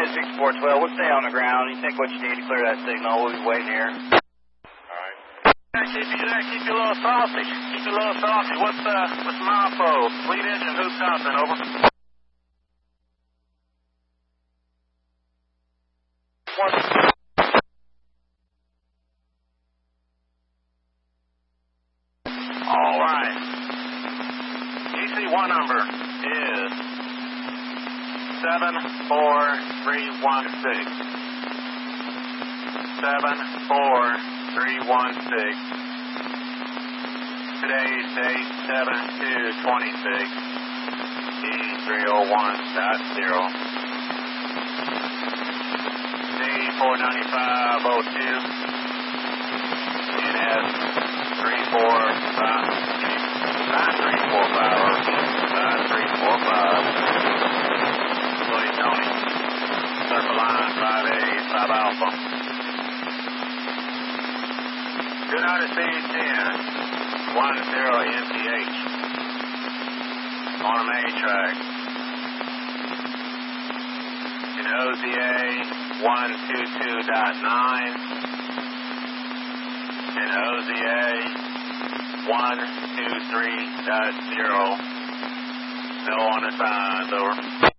United 642, we'll stay on the ground. You take what you need to clear that signal. We'll be waiting here. Alright. Keep you there. Keep you a little saucy. Keep you a little saucy. What's MIFO? Fleet engine, who's Thompson, over? Alright. EC1 number is 74316. 74316. Today's date 7/2/26. E301.0. D49502. NS 9345. Willie Tony. Circle line 5A, 5 Alpha. United Speed 10, 10 NTH. On a main track. In OZA 122.9. In OZA 123.0. No on the signs, over.